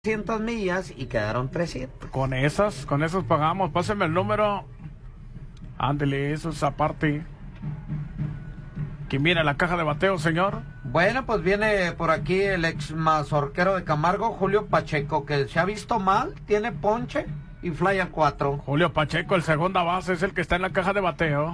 300 millas y quedaron 300. Con esas pagamos. Páseme el número. Ándele, eso es aparte. ¿Quién viene a la caja de bateo, señor? Bueno, pues viene por aquí el ex mazorquero de Camargo, Julio Pacheco, que se ha visto mal, tiene ponche y fly a 4. Julio Pacheco, el segunda base, es el que está en la caja de bateo.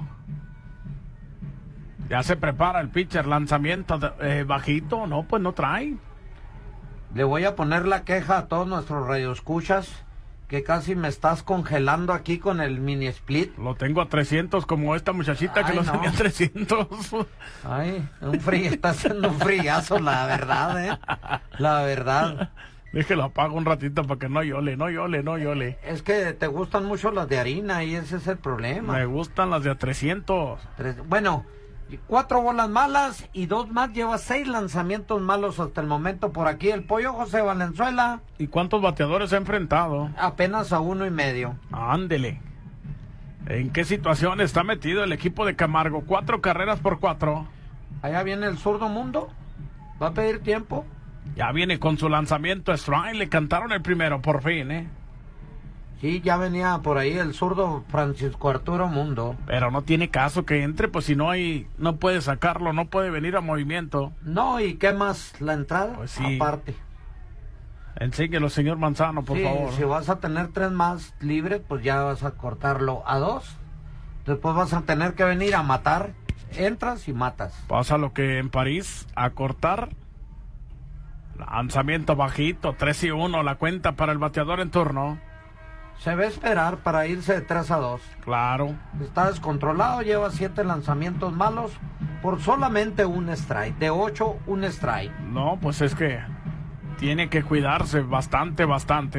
Ya se prepara el pitcher, lanzamiento bajito, no, pues no trae. Le voy a poner la queja a todos nuestros radioescuchas, que casi me estás congelando aquí con el mini split. Lo tengo a 300 como esta muchachita que lo tenía a 300. Ay, está haciendo un friazo, la verdad, la verdad. Déjelo apago un ratito para que no llole. Es que te gustan mucho las de harina y ese es el problema. Me gustan las de a 300. Bueno, 4 bolas malas y 2 más, lleva 6 lanzamientos malos hasta el momento por aquí. El Pollo José Valenzuela. ¿Y cuántos bateadores ha enfrentado? Apenas a 1.5. Ándele. ¿En qué situación está metido el equipo de Camargo? 4 carreras por 4. Allá viene el zurdo Mundo. ¿Va a pedir tiempo? Ya viene con su lanzamiento strike. Le cantaron el primero, por fin, Sí, ya venía por ahí el zurdo Francisco Arturo Mundo. Pero no tiene caso que entre, pues si no puede sacarlo, no puede venir a movimiento. No, ¿y qué más? ¿La entrada? Pues sí. Aparte. Enséñelo, señor Manzano, por favor. Si vas a tener 3 más libres, pues ya vas a cortarlo a 2. Después vas a tener que venir a matar. Entras y matas. Pasa lo que en París, a cortar. Lanzamiento bajito, 3-1, la cuenta para el bateador en turno. Se va a esperar para irse de 3-2. Claro. Está descontrolado, lleva 7 lanzamientos malos por solamente un strike. De 8, un strike. No, pues es que tiene que cuidarse bastante.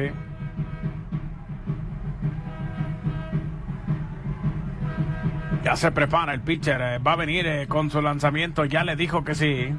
Ya se prepara el pitcher, va a venir con su lanzamiento, ya le dijo que sí.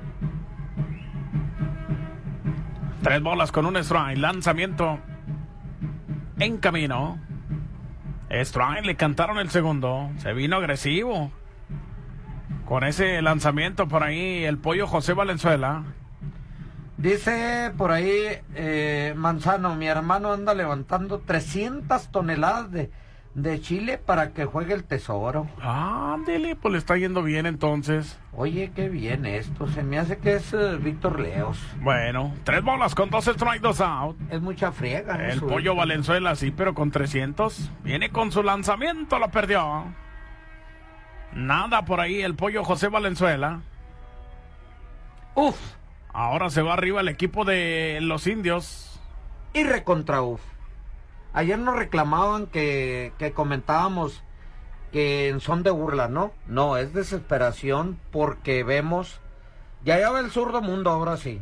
3 bolas con un strike, lanzamiento en camino. Strike, le cantaron el segundo. Se vino agresivo con ese lanzamiento por ahí el Pollo José Valenzuela. Dice por ahí Manzano, mi hermano anda levantando 300 toneladas de chile para que juegue el Tesoro. Ándele, pues le está yendo bien entonces. Oye, qué bien esto. Se me hace que es Víctor Leos. Bueno, 3 bolas con 2 strikes, 2 out. Es mucha friega. El Pollo Valenzuela sí, pero con 300. Viene con su lanzamiento, lo perdió. Nada por ahí el Pollo José Valenzuela. Uf. Ahora se va arriba el equipo de los indios. Y recontra uf. Ayer nos reclamaban que comentábamos que en son de burla, ¿no? No, es desesperación porque vemos... Ya va el zurdo Mundo, ahora sí.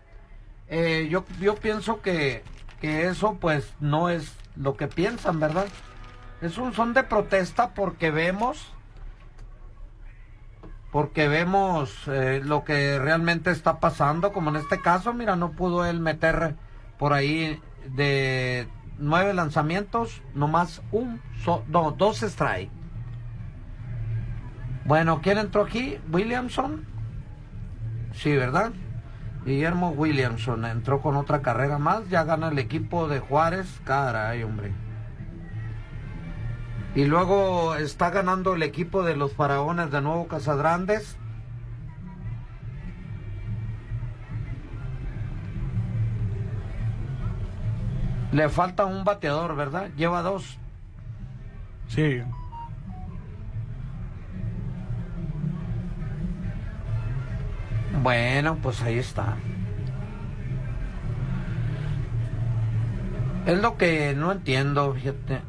Yo pienso que eso pues no es lo que piensan, ¿verdad? Es un son de protesta porque vemos lo que realmente está pasando, como en este caso, mira, no pudo él meter por ahí de 9 lanzamientos, nomás 2 strike. Bueno, ¿quién entró aquí? ¿Williamson? Sí, ¿verdad? Guillermo Williamson entró con otra carrera más, ya gana el equipo de Juárez, caray, hombre. Y luego está ganando el equipo de los Faraones de Nuevo Casadrandes. Le falta un bateador, ¿verdad? Lleva 2. Sí. Bueno, pues ahí está. Es lo que no entiendo, fíjate.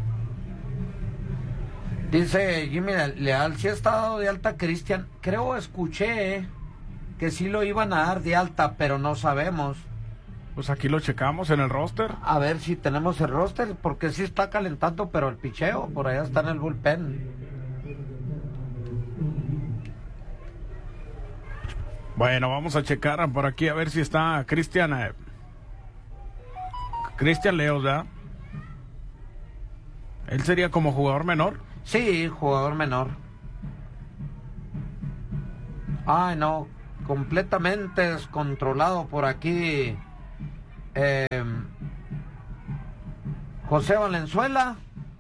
Dice Jimmy Leal, si ha estado de alta Cristian. Creo escuché que sí lo iban a dar de alta, pero no sabemos. Pues aquí lo checamos en el roster. A ver si tenemos el roster, porque sí está calentando, pero el picheo, por allá está en el bullpen. Bueno, vamos a checar por aquí a ver si está Cristian Leos, ¿verdad? ¿Él sería como jugador menor? Sí, jugador menor. Ay, no, completamente descontrolado por aquí José Valenzuela.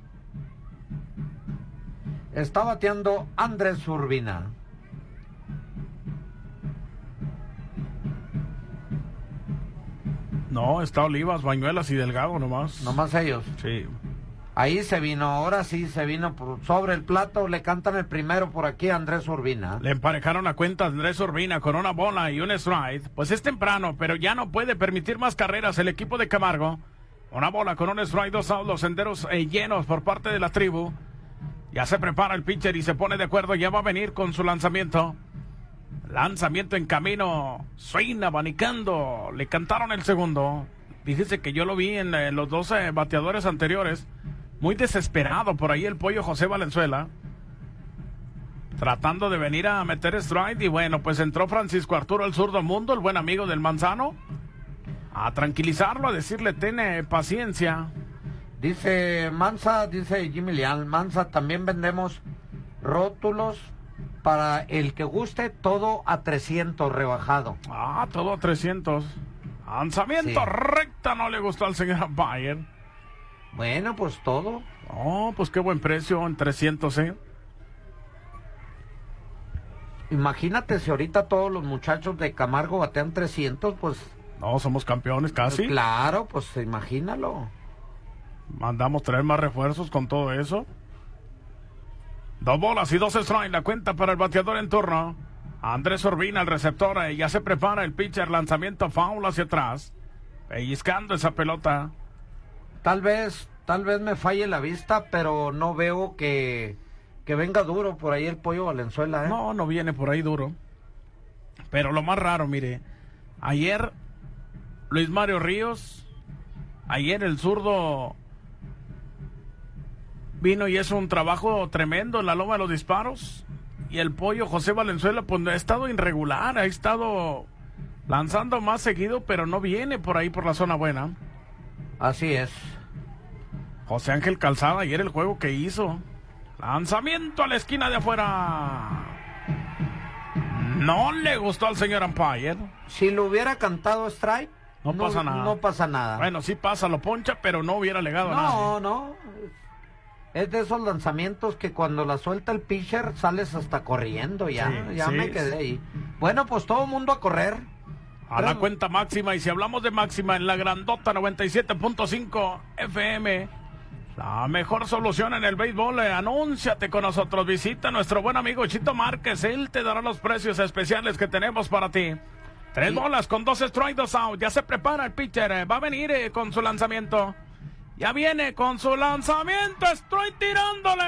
Está bateando Andrés Urbina. No, está Olivas, Bañuelas y Delgado nomás. Nomás ellos. Sí. Ahí se vino, ahora sí se vino sobre el plato, le cantan el primero por aquí a Andrés Urbina. Le emparejaron la cuenta a Andrés Urbina con una bola y un strike. Pues es temprano, pero ya no puede permitir más carreras el equipo de Camargo. Una bola con un strike, 2 outs, los senderos llenos por parte de la tribu. Ya se prepara el pitcher y se pone de acuerdo, ya va a venir con su lanzamiento. Lanzamiento en camino, swing abanicando, le cantaron el segundo. Fíjese que yo lo vi en los 12 bateadores anteriores. Muy desesperado por ahí el pollo José Valenzuela, tratando de venir a meter strike. Y bueno, pues entró Francisco Arturo el zurdo mundo, el buen amigo del Manzano, a tranquilizarlo, a decirle, tiene paciencia. Dice Mansa, dice Jimmy Leal, Mansa, también vendemos rótulos para el que guste, todo a 300 rebajado. Todo a 300. Lanzamiento recta, no le gustó al señor Bayer. Bueno, pues todo. Pues qué buen precio en 300, Imagínate si ahorita todos los muchachos de Camargo batean 300, pues... No, somos campeones casi. Claro, pues imagínalo. Mandamos traer más refuerzos con todo eso. 2 bolas y 2 strikes, la cuenta para el bateador en turno. Andrés Urbina, el receptor, ya se prepara el pitcher, lanzamiento foul hacia atrás, pellizcando esa pelota. Tal vez me falle la vista, pero no veo que venga duro por ahí el pollo Valenzuela, ¿eh? No viene por ahí duro. Pero lo más raro, mire, ayer Luis Mario Ríos, ayer el zurdo vino y hizo un trabajo tremendo en la loma de los disparos. Y el pollo José Valenzuela, pues ha estado irregular, ha estado lanzando más seguido, pero no viene por ahí por la zona buena. Así es. José Ángel Calzada, ayer el juego que hizo. Lanzamiento a la esquina de afuera. No le gustó al señor umpire. Si lo hubiera cantado strike, no pasa nada. No pasa nada. Bueno, sí pasa, lo poncha, pero no hubiera legado nada. No. Es de esos lanzamientos que cuando la suelta el pitcher sales hasta corriendo ya. Me quedé ahí. Bueno, pues todo el mundo a correr. A la cuenta máxima, y si hablamos de máxima, en la grandota 97.5 FM, la mejor solución en el béisbol. Anúnciate con nosotros, visita a nuestro buen amigo Chito Márquez, él te dará los precios especiales que tenemos para ti. 3 bolas con 2 strikes, 2 out, ya se prepara el pitcher, va a venir con su lanzamiento. Ya viene con su lanzamiento, estoy tirándole.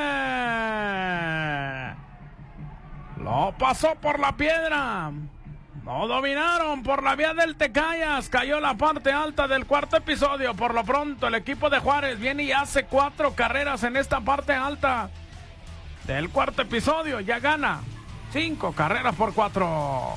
Lo pasó por la piedra. No dominaron por la vía del Tecayas. Cayó la parte alta del cuarto episodio. Por lo pronto el equipo de Juárez viene y hace 4 carreras en esta parte alta del cuarto episodio. Ya gana 5 carreras por 4.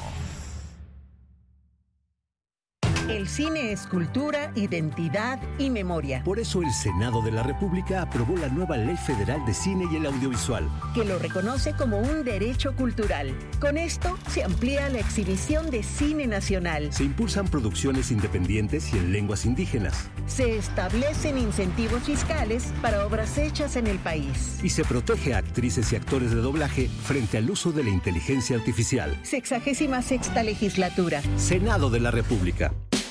El cine es cultura, identidad y memoria. Por eso el Senado de la República aprobó la nueva Ley Federal de Cine y el Audiovisual, que lo reconoce como un derecho cultural. Con esto se amplía la exhibición de cine nacional. Se impulsan producciones independientes y en lenguas indígenas. Se establecen incentivos fiscales para obras hechas en el país. Y se protege a actrices y actores de doblaje frente al uso de la inteligencia artificial. 66ª legislatura. Senado de la República.